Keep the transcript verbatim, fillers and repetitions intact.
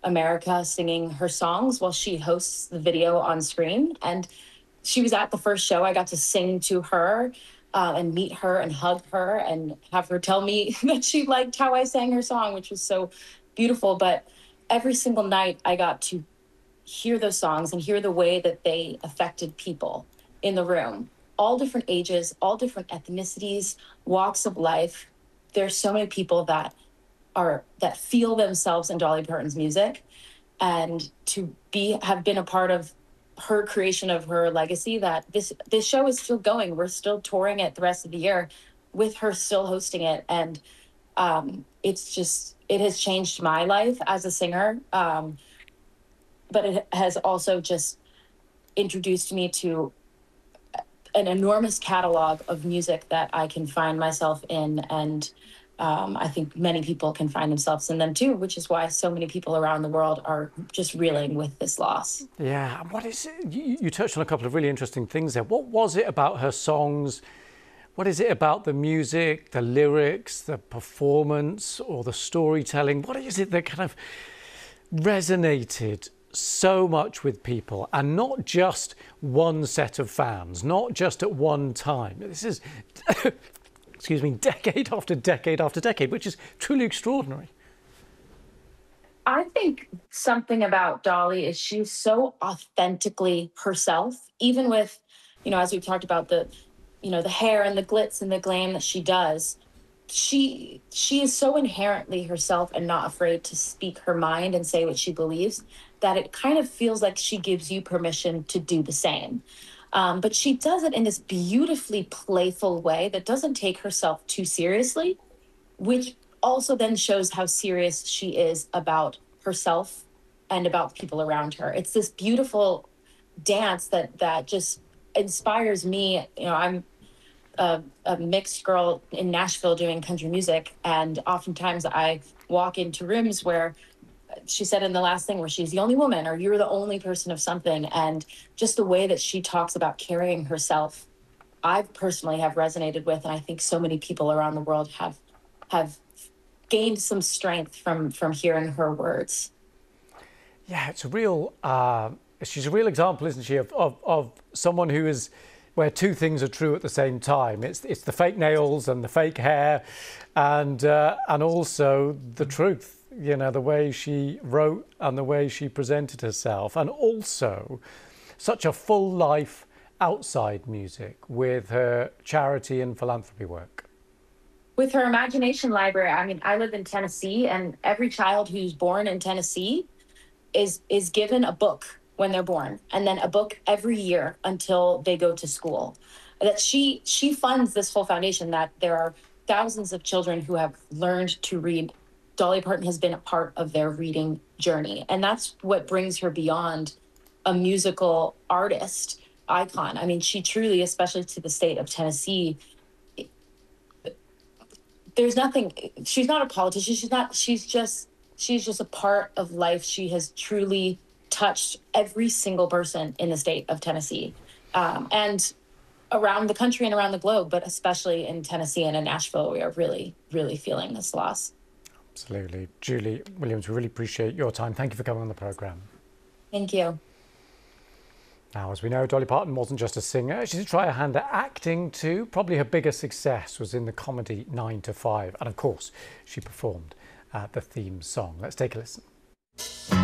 America singing her songs while she hosts the video on screen. And she was at the first show. I got to sing to her uh, and meet her and hug her and have her tell me that she liked how I sang her song, which was so beautiful. But every single night I got to hear those songs and hear the way that they affected people in the room, all different ages, all different ethnicities, walks of life. There's so many people that are that feel themselves in Dolly Parton's music, and to be have been a part of her creation of her legacy. That this this show is still going. We're still touring it the rest of the year with her still hosting it, and um, it's just it has changed my life as a singer. Um, but it has also just introduced me to an enormous catalog of music that I can find myself in, and um, I think many people can find themselves in them too, which is why so many people around the world are just reeling with this loss. Yeah, and what is it? You, you touched on a couple of really interesting things there. What was it about her songs? What is it about the music, the lyrics, the performance, or the storytelling? What is it that kind of resonated so much with people, and not just one set of fans, not just at one time? This is, excuse me, decade after decade after decade, which is truly extraordinary. I think something about Dolly is she's so authentically herself, even with, you know, as we've talked about the, you know, the hair and the glitz and the glam that she does. She she is so inherently herself and not afraid to speak her mind and say what she believes, that it kind of feels like she gives you permission to do the same. Um, but she does it in this beautifully playful way that doesn't take herself too seriously, which also then shows how serious she is about herself and about people around her. It's this beautiful dance that that just inspires me. You know, I'm a, a mixed girl in Nashville doing country music, and oftentimes I walk into rooms where she said in the last thing where she's the only woman or you're the only person of something, and just the way that she talks about carrying herself, I personally have resonated with, and I think so many people around the world have have gained some strength from from hearing her words. Yeah, it's a real uh, she's a real example, isn't she, of, of of someone who is where two things are true at the same time. It's it's the fake nails and the fake hair, and uh, and also the truth. You know, the way she wrote and the way she presented herself, and also such a full life outside music with her charity and philanthropy work. With her Imagination Library, I mean, I live in Tennessee, and every child who's born in Tennessee is is given a book when they're born, and then a book every year until they go to school. That she she funds this whole foundation, that there are thousands of children who have learned to read. Dolly Parton has been a part of their reading journey, and that's what brings her beyond a musical artist icon. I mean, she truly, especially to the state of Tennessee, there's nothing, she's not a politician, she's not, she's just, she's just a part of life. She has truly touched every single person in the state of Tennessee, um, and around the country and around the globe, but especially in Tennessee and in Nashville, we are really, really feeling this loss. Absolutely. Julie Williams, we really appreciate your time. Thank you for coming on the programme. Thank you. Now, as we know, Dolly Parton wasn't just a singer. She did try her hand at acting too. Probably her biggest success was in the comedy nine to five. And of course, she performed uh, the theme song. Let's take a listen.